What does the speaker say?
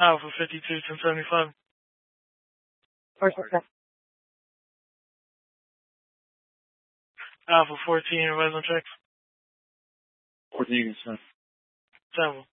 Alpha 52 1075. First success. Alpha 14, advise on checks. 14, sir. Travel.